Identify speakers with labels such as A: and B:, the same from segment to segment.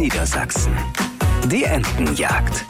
A: Niedersachsen. Die Entenjagd.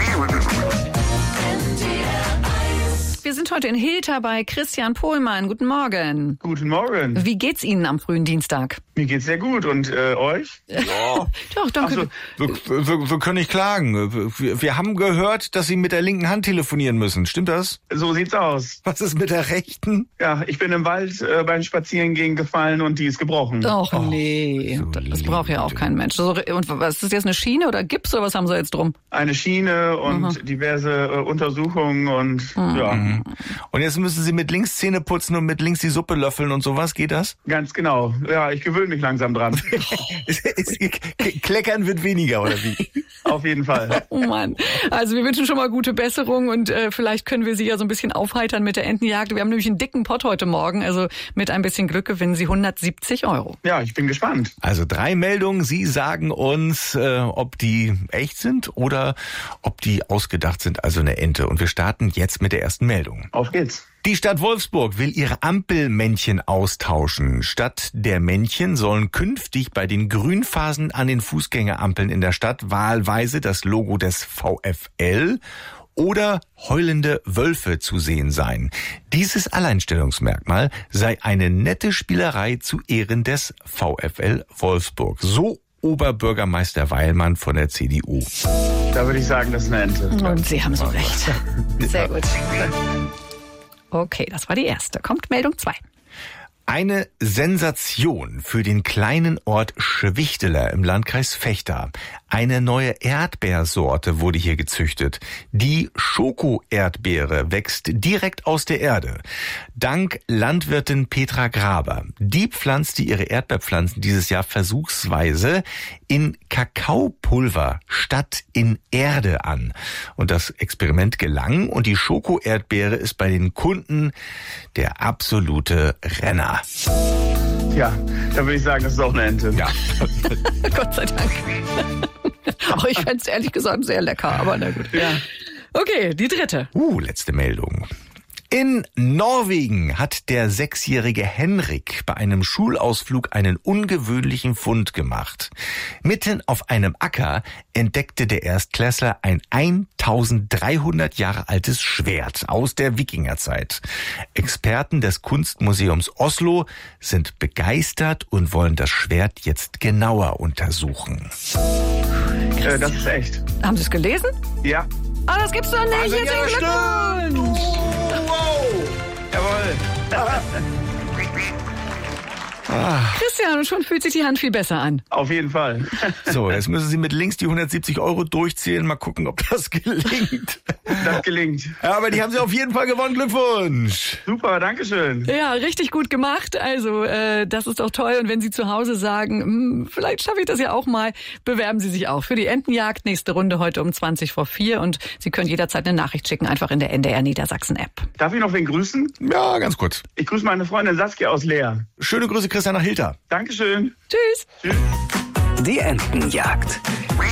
B: Wir sind heute in Hilter bei Christian Pohlmann. Guten Morgen.
C: Guten Morgen.
B: Wie geht's Ihnen am frühen Dienstag?
C: Mir geht's sehr gut. Und euch?
D: Ja.
B: Doch, danke.
D: Wir können nicht klagen. Wir haben gehört, dass Sie mit der linken Hand telefonieren müssen. Stimmt das?
C: So sieht's aus.
D: Was ist mit der rechten?
C: Ja, ich bin im Wald beim Spazierengehen gefallen und die ist gebrochen.
B: Och nee,
D: so
B: das braucht ja auch kein Mensch. Und was ist das jetzt, eine Schiene oder Gips oder was haben Sie jetzt drum?
C: Eine Schiene und diverse Untersuchungen und ja.
D: Und jetzt müssen Sie mit links Zähne putzen und mit links die Suppe löffeln und sowas. Geht das?
C: Ganz genau. Ja, ich gewöhne mich langsam dran.
D: Kleckern wird weniger, oder wie?
C: Auf jeden Fall.
B: Oh Mann. Also wir wünschen schon mal gute Besserung und vielleicht können wir Sie ja so ein bisschen aufheitern mit der Entenjagd. Wir haben nämlich einen dicken Pott heute Morgen. Also mit ein bisschen Glück gewinnen Sie 170 €.
C: Ja, ich bin gespannt.
D: Also 3 Meldungen. Sie sagen uns, ob die echt sind oder ob die ausgedacht sind, also eine Ente. Und wir starten jetzt mit der ersten Meldung.
C: Auf geht's.
D: Die Stadt Wolfsburg will ihre Ampelmännchen austauschen. Statt der Männchen sollen künftig bei den Grünphasen an den Fußgängerampeln in der Stadt wahlweise das Logo des VfL oder heulende Wölfe zu sehen sein. Dieses Alleinstellungsmerkmal sei eine nette Spielerei zu Ehren des VfL Wolfsburg. So Oberbürgermeister Weilmann von der CDU.
C: Da würde ich sagen, das ist eine Ente.
B: Und Sie haben so recht. Sehr gut. Okay, das war die erste. Kommt Meldung 2.
D: Eine Sensation für den kleinen Ort Schwichteler im Landkreis Vechta. Eine neue Erdbeersorte wurde hier gezüchtet. Die Schoko-Erdbeere wächst direkt aus der Erde. Dank Landwirtin Petra Graber. Die pflanzte ihre Erdbeerpflanzen dieses Jahr versuchsweise in Kakaopulver statt in Erde an. Und das Experiment gelang und die Schoko-Erdbeere ist bei den Kunden der absolute Renner.
C: Ja, da würde ich sagen, das ist auch eine Ente.
D: Ja.
B: Gott sei Dank. Aber ich fände es ehrlich gesagt sehr lecker, aber na gut.
C: Ja.
B: Okay, die dritte.
D: Letzte Meldung. In Norwegen hat der 6-jährige Henrik bei einem Schulausflug einen ungewöhnlichen Fund gemacht. Mitten auf einem Acker entdeckte der Erstklässler ein 1300 Jahre altes Schwert aus der Wikingerzeit. Experten des Kunstmuseums Oslo sind begeistert und wollen das Schwert jetzt genauer untersuchen.
C: Das ist echt.
B: Haben Sie es gelesen?
C: Ja.
B: Ah, das gibt's doch nicht.
D: Also,
B: Herzlichen Glückwunsch.
C: Jawohl.
B: Christian, und schon fühlt sich die Hand viel besser an.
C: Auf jeden Fall.
D: So, jetzt müssen Sie mit links die 170 € durchzählen. Mal gucken, ob das gelingt.
C: Das gelingt.
D: Ja, aber die haben Sie auf jeden Fall gewonnen. Glückwunsch.
C: Super, dankeschön.
B: Ja, richtig gut gemacht. Also, das ist doch toll. Und wenn Sie zu Hause sagen, vielleicht schaffe ich das ja auch mal, bewerben Sie sich auch für die Entenjagd. Nächste Runde heute um 20 vor 4. Und Sie können jederzeit eine Nachricht schicken, einfach in der NDR Niedersachsen App.
C: Darf ich noch wen grüßen?
D: Ja, ganz kurz.
C: Ich grüße meine Freundin Saskia aus Leer.
D: Schöne Grüße, Christian, nach Hilter.
C: Dankeschön.
B: Tschüss.
C: Tschüss.
A: Die Entenjagd.